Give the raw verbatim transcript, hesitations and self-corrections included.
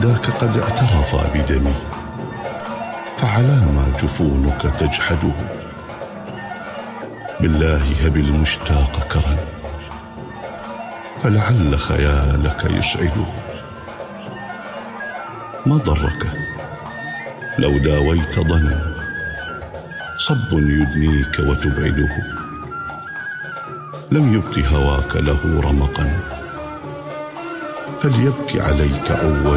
ذاك قد اعترف بدمي، فعلام جفونك تجحده؟ بالله هب المشتاق كرا، فلعل خيالك يسعده. ما ضرك لو داويت ضنا، صب يدنيك وتبعده. لم يبق هواك له رمقا، فليبك عليك عود